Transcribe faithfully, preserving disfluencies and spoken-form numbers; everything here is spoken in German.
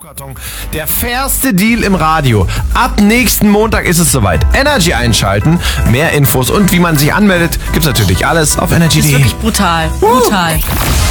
Schuhkarton. Der fairste Deal im Radio. Ab nächsten Montag ist es soweit. Energy einschalten. Mehr Infos und wie man sich anmeldet, gibt's natürlich alles auf energy Das ist punkt de. wirklich brutal. Brutal.